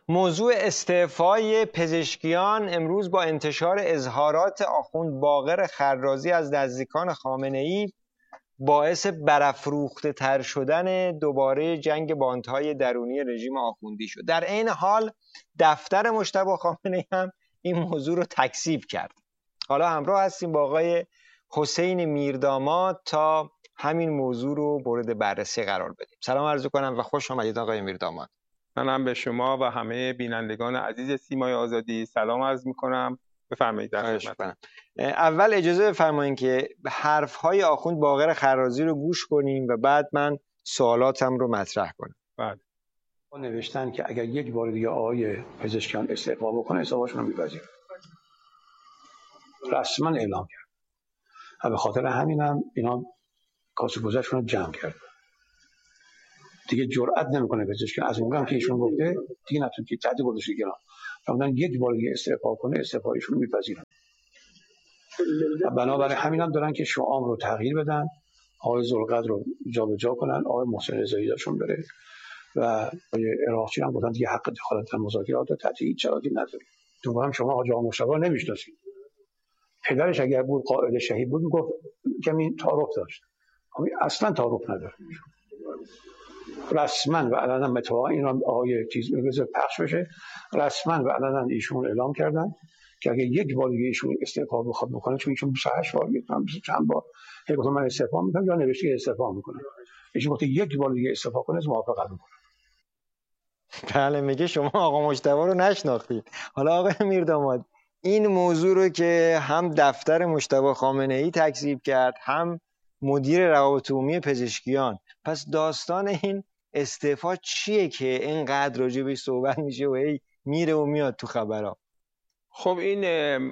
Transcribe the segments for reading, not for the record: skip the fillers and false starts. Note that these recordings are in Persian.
موضوع استعفای پزشکیان امروز با انتشار اظهارات آخوند باقر خرازی از نزدیکان خامنه‌ای باعث برافروخته تر شدن دوباره جنگ باندهای درونی رژیم آخوندی شد. در عین حال دفتر مجتبی خامنه‌ای هم این موضوع رو تکذیب کرد. حالا همراه هستیم با آقای حسین میرداماد تا همین موضوع رو مورد بررسی قرار بدیم. سلام عرض کنم و خوش آمدید آقای میرداماد. منم به شما و همه بینندگان عزیز سیمای آزادی سلام عرض میکنم. بفرمایید. اول اجازه بفرمایید که حرفهای آخوند باقر خرازی رو گوش کنیم و بعد من سوالاتم رو مطرح کنم. بله. نوشتن که اگر یک بار دیگه آقای پزشکیان استعفا بکنه استعفاشون رو می‌پذیرن. رسما اعلام کرد. و به خاطر همینم اینا کاسه گذشتون رو جمع کرد. دیگه جرئت نمیکنه پزشکیان از اونجا که ایشون گفته دیگه نتونه که تهدید گذاشته کنه. فرمودن یک بار دیگه استعفا کنه استعفایشون رو می‌پذیرن. بنابراین همینم دارن که شعار رو تغییر بدن، آقای ذوالقدر رو جابجا کنن، آقای محسن رضایی داشون بره و آقای عراقچی هم گفتن دیگه حق دخالت در مذاکرات رو تحت هیچ شرایطی نداریم. تو هم شما حاج آقا مشتبه نمیشناسید. پدرش اگر بود قائد شهید بود میگفت کمی تعارف داشت. اصلا تعارف نداره. رسما و علنا متواقع این آقای چیز میگه پخش بشه. رسما و علنا ایشون اعلام کردن که اگه یک بار دیگه ایشون استعفا بخواد بکنه، چون ایشون 28 بار میگم چند بار گفتم من استعفا میکنم یا نوشته استعفا میکنم، ایشون گفت یک بار دیگه استعفا کنه موافقت میکنه. بله، میگه شما آقا مجتبی رو نشناختید. حالا آقای میرداماد این موضوع رو که هم دفتر مجتبی خامنه‌ای تکذیب کرد هم مدیر روابط عمومی پزشکیان، پس داستان این استعفا چیه که اینقدر راجع بهش صحبت میشه و هی میره و میاد تو خبرها؟ خب این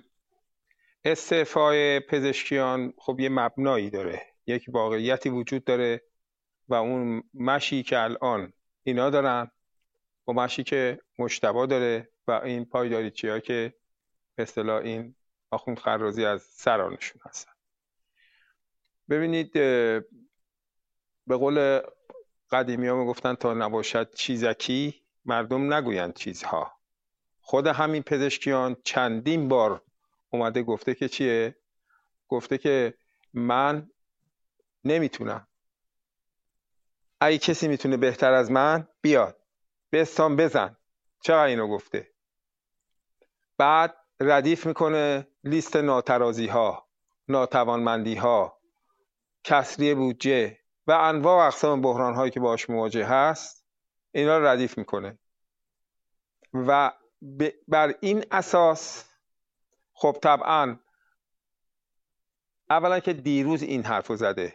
استعفای پزشکیان خب یه مبنایی داره، یک واقعیتی وجود داره و اون مشی که الان اینا دارن و مشی که مجتبی داره و این پایداریچی‌ها که به اصطلاح این آخوند خرازی از سرانشون هستن. ببینید به قول قدیمی ها میگفتن تا نباشد چیزکی مردم نگویند چیزها. خود همین پزشکیان چندین بار اومده گفته که چیه؟ گفته که من نمیتونم، اگه کسی میتونه بهتر از من بیاد بستان بزن. چرا اینو گفته؟ بعد ردیف میکنه لیست ناترازی ها، ناتوانمندی ها، کسری بودجه و انواع و اقسام بحران هایی که باهاش مواجه هست، اینا رو ردیف میکنه و بر این اساس خب طبعا اولا که دیروز این حرفو زده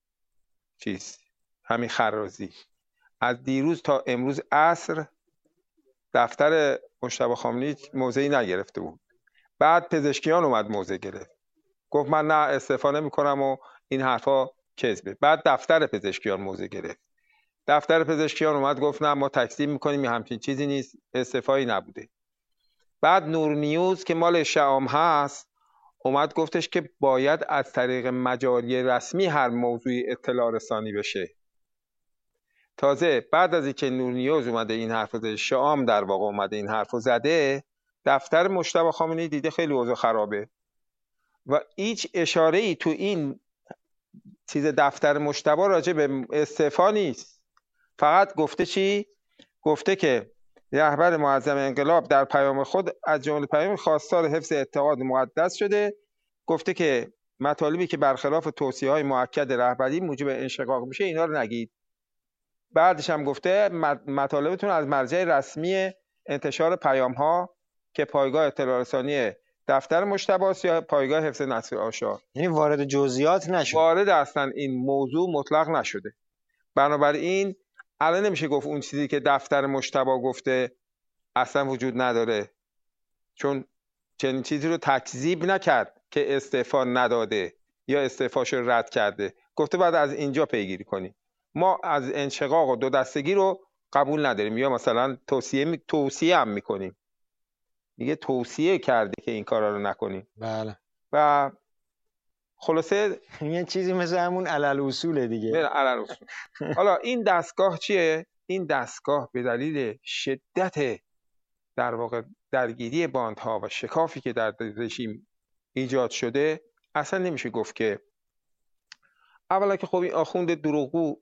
همین خرازی، از دیروز تا امروز عصر دفتر مجتبی خامنه‌ای موضعی نگرفته بود. بعد پزشکیان اومد موضع گرفت، گفت من نه استعفا نمی‌کنم و این حرفا کذبه. بعد دفتر پزشکیان موضع گرفت، دفتر پزشکیان اومد گفت نه ما تکذیب می‌کنیم، همچین چیزی نیست، استعفایی نبوده. بعد نور نیوز که مال شام هست اومد گفتش که باید از طریق مجاری رسمی هر موضوعی اطلاع رسانی بشه. تازه بعد از اینکه نور نیوز اومده این حرفو زده، شام در واقع اومده این حرفو زده، دفتر مجتبی خامنه‌ای دیده خیلی اوضاع خرابه و هیچ اشاره‌ای تو این چیز دفتر مجتبی راجع به استعفا نیست. فقط گفته چی؟ گفته که رهبر معظم انقلاب در پیام خود از جمله پیام خواستار حفظ اتحاد مقدس شده. گفته که مطالبی که برخلاف توصیه‌های مؤکد رهبری موجب انشقاق میشه اینا رو نگید. بعدش هم گفته مطالبتون از مرجع رسمی انتشار پیام ها که پایگاه اطلاع رسانی دفتر مجتبی است یا پایگاه حفظ نسل آشار. یعنی وارد جزئیات نشد، وارد اصلا این موضوع مطلق نشده. بنابراین الان نمیشه گفت اون چیزی که دفتر مجتبی گفته اصلا وجود نداره، چون چنین چیزی رو تکذیب نکرد که استعفا نداده یا استعفاش رو رد کرده. گفته بعد از اینجا پیگیری کنیم. ما از انشقاق و دو دستگی رو قبول نداریم یا مثلا توصیه هم میکنیم. میگه توصیه کرده که این کارا رو نکنیم. بله. و خلاصه یه چیزی مثل همون علل اصوله دیگه. علل اصول. حالا این دستگاه چیه؟ این دستگاه به دلیل شدت در واقع درگیری باندها و شکافی که در رژیم ایجاد شده، اصلا نمیشه گفت که اولا که خب این آخوند دروغگو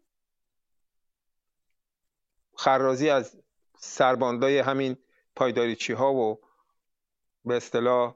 خرازی از سرباندای همین پایداریچی ها و به اصطلاح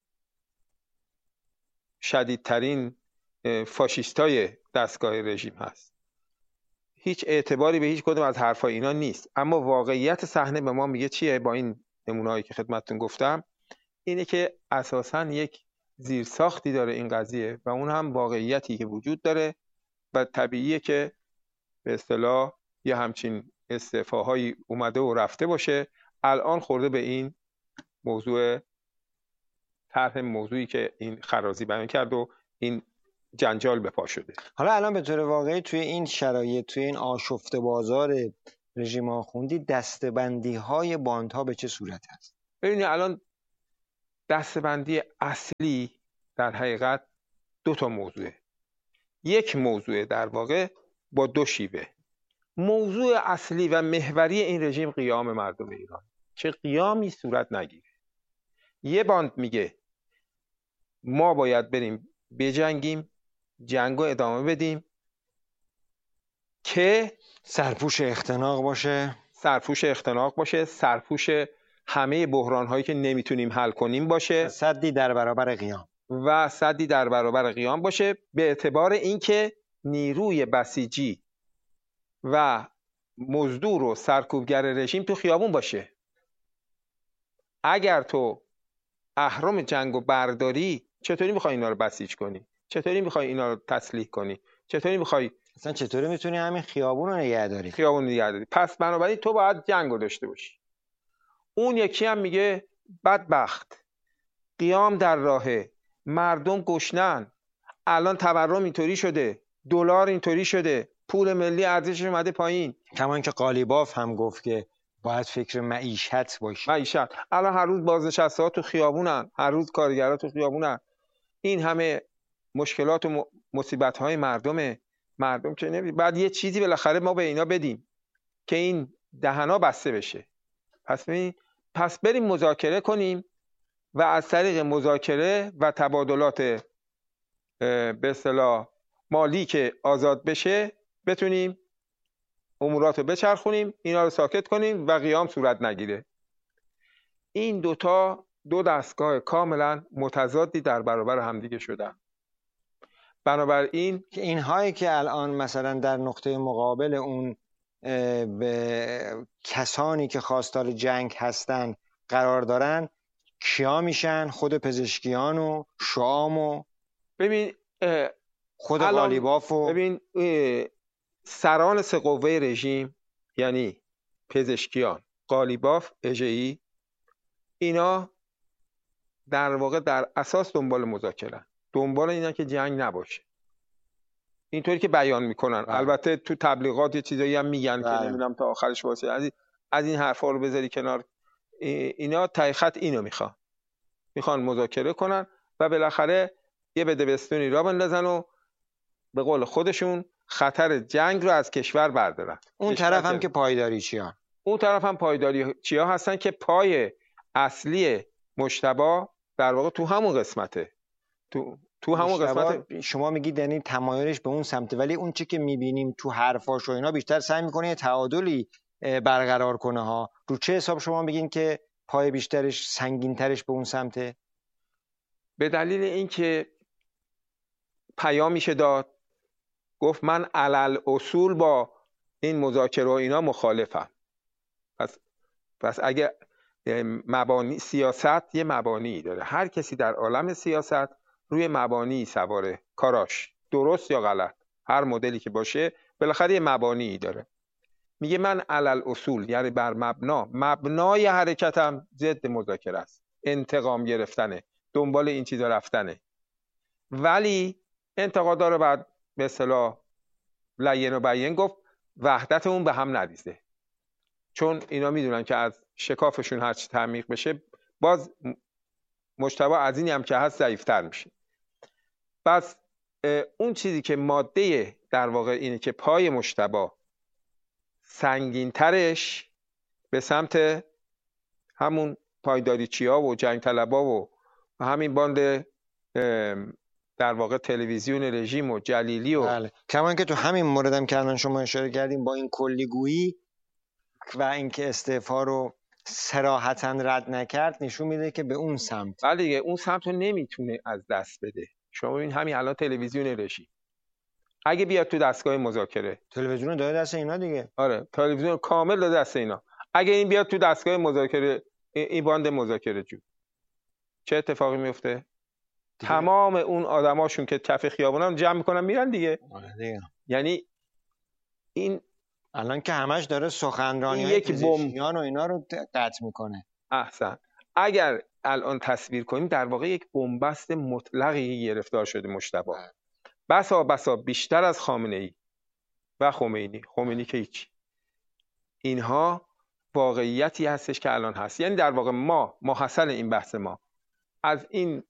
شدیدترین فاشیستای دستگاه رژیم هست. هیچ اعتباری به هیچ کدوم از حرفای اینا نیست. اما واقعیت صحنه به ما میگه چیه؟ با این نمونه‌هایی که خدمتتون گفتم، اینه که اساساً یک زیرساختی داره این قضیه و اون هم واقعیتی که وجود داره و طبیعیه که به اصطلاح یه همچین استعفاهایی اومده و رفته باشه. الان خورده به این موضوع، طرح موضوعی که این خرازی بیان کرد و این جنجال به پا شده. حالا الان به طور واقعی توی این شرایط، توی این آشفته بازار رژیم آخوندی، دسته‌بندی های باندها به چه صورت هست؟ ببینید الان دسته‌بندی اصلی در حقیقت دو تا موضوعه. یک موضوع در واقع با دو شیوه. موضوع اصلی و محوری این رژیم قیام مردم ایران، چه قیامی صورت نگیره. یه باند میگه ما باید بریم بجنگیم، جنگو ادامه بدیم که سرپوش اختناق باشه، سرپوش همه بحران هایی که نمیتونیم حل کنیم باشه، سدی در برابر قیام باشه، به اعتبار اینکه نیروی بسیجی و مزدور و سرکوبگر رژیم تو خیابون باشه. اگر تو اهرم جنگو برداری، چطوری میخوای اینا رو بسیج کنی؟ چطوری میخوای اینا رو تسلیح کنی؟ چطوری میخوای اصلا چطوری میتونی همین خیابون رو نگه داری؟ پس بنابراین تو باید جنگو داشته باشی. اون یکی هم میگه بدبخت، قیام در راهه، مردم گشنن، الان تورم اینطوری شده، دلار اینطوری شده، پول ملی ارزشش اومده پایین. کمان که قالیباف هم گفت که باید فکر معیشت باشی. الان هر روز بازنشسته‌ها تو خیابونن، هر روز کارگرها تو خیابونن. این همه مشکلات و مصیبت‌های مردم که نمی‌دونی. بعد یه چیزی بالاخره ما به اینا بدیم که این دهنا بسته بشه. پس بریم مذاکره کنیم و از طریق مذاکره و تبادلات به اصطلاح مالی که آزاد بشه بتونیم امورات رو بچرخونیم، اینا رو ساکت کنیم و قیام صورت نگیره. این دو دستگاه کاملا متضادی در برابر همدیگه شدن. بنابراین اینهایی که الان مثلا در نقطه مقابل اون به کسانی که خواستار جنگ هستن قرار دارن، کیا میشن؟ خود پزشکیان و شام و ببین خود قالیباف و ببین سران سه قوه رژیم، یعنی پزشکیان، قالیباف، اژه‌ای، اینا در واقع در اساس دنبال مذاکره، دنبال اینا که جنگ نباشه، اینطوری که بیان میکنن. البته تو تبلیغات یه چیزایی هم میگن که نمیدونم تا آخرش واسه از این حرفا رو بذاری کنار. اینا ته خط اینو میخوان مذاکره کنن و بالاخره یه بدبستونی را بندازن و به قول خودشون خطر جنگ رو از کشور بردارن. اون طرف هم که پایداری چیا هستن که پای اصلی مجتبی در واقع تو همون قسمته. تو همون قسمت شما میگید یعنی تمایلش به اون سمته، ولی اون چی که میبینیم تو حرفاش و اینا بیشتر سعی میکنه یه تعادلی برقرار کنه ها. رو چه حساب شما میگین که پای بیشترش سنگینترش به اون سمته؟ به دلیل اینکه پیامیشه داد، گفت من علل اصول با این مذاکره و اینا مخالفم. پس اگه مبانی سیاست یه مبانی داره، هر کسی در عالم سیاست روی مبانی سواره، کاراش درست یا غلط هر مدلی که باشه بالاخره یه مبانی داره. میگه من علل اصول، یعنی بر مبنای حرکتم ضد مذاکره است، انتقام گرفتنه، دنبال این چیزا رفتنه. ولی انتقادا رو بعد به اصطلاح لین و بیان گفت وحدت اون به هم نریزه، چون اینا میدونن که از شکافشون هرچی تعمیق بشه باز مجتبی از اینی هم که هست ضعیف‌تر میشه. پس اون چیزی که ماده در واقع اینه که پای مجتبی سنگین‌ترش به سمت همون پایداریچیا و جنگ طلبا و همین باند در واقع تلویزیون رژیم و جلیلی و بله. کما اینکه تو همین موردم که الان شما اشاره کردیم با این کلیگویی و اینکه استعفا رو صراحتاً رد نکرد نشون میده که به اون سمت. بله دیگه، اون سمت رو نمیتونه از دست بده. شما ببین همین الان تلویزیون رژیم اگه بیاد تو دستگاه مذاکره، تلویزیون داده دست اینا دیگه. آره تلویزیون کامل داده دست اینا، اگه این بیاد تو دستگاه مذاکره، این باند مذاکره جو، چه اتفاقی میفته؟ تمام اون آدماشون که کف خیابونن جمع میکنن میرن دیگه. دیگه. یعنی این الان که همش داره سخنرانی های یک پزشکیان و اینا رو قطع میکنه. احسن. اگر الان تصویر کنیم در واقع یک بنبست مطلقی گرفتار شده مجتبی، بسا بیشتر از خامنه‌ای و خمینی که هیچ. اینها واقعیتی هستش که الان هست. یعنی در واقع ما حاصل این بحث ما از این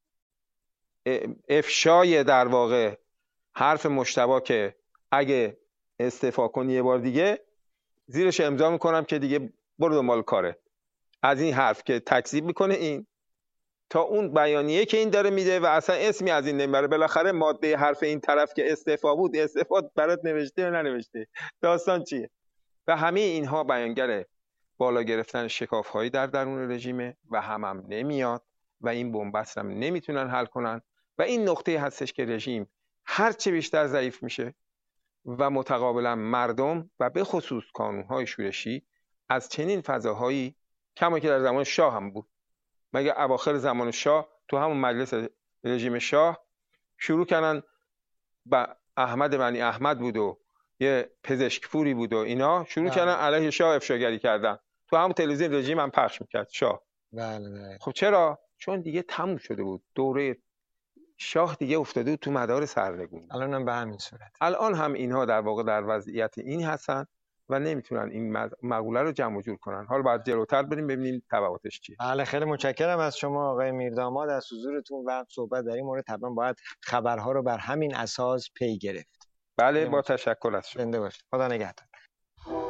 افشای در واقع حرف مجتبی که اگه استعفا کنی یه بار دیگه زیرش امضا میکنم که دیگه برو دنبال کاره، از این حرف که تکذیب میکنه این تا اون بیانیه که این داره میده و اصلا اسمی از این نمیبره. بالاخره ماده حرف این طرف که استعفا بود، استعفا برات نوشته یا ننوشته، داستان چیه؟ و همه اینها بیانگر بالا گرفتن شکاف‌هایی در درون رژیمه و هم نمیاد و این بنبست هم نمیتونن حل کنن و این نقطه هستش که رژیم هر چه بیشتر ضعیف میشه و متقابلا مردم و به خصوص کانون‌های شورشی از چنین فضاهایی، کما که در زمان شاه هم بود، مگه اواخر زمان شاه تو همون مجلس رژیم شاه شروع کردن با احمد بنی احمد بود و یه پزشک پوری بود و اینا شروع کردن علیه شاه افشاگری کردن، تو همون تلویزیون رژیم هم پخش میکرد شاه. بله. خب چرا؟ چون دیگه تموم شده بود، دوره شاه دیگه افتاده بود تو مدار سرنگونی. الان هم به همین صورت. الان هم اینها در واقع در وضعیت این هستن و نمیتونن این مقوله رو جمع و جور کنن. حالا بعد جلوتر بریم ببینیم تبعاتش چیه. بله، خیلی متشکرم از شما آقای میرداماد. از حضورتون و صحبت در این مورد طبعا باید خبرها رو بر همین اساس پی گرفت. بله با تشکر از شما. زنده باشید. خدا نگهدار.